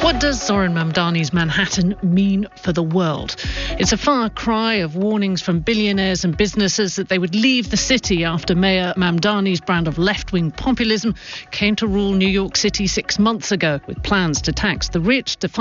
What does Zoran Mamdani's Manhattan mean for the world? It's a far cry of warnings from billionaires and businesses that they would leave the city after Mayor Mamdani's brand of left-wing populism came to rule New York City 6 months ago, with plans to tax the rich,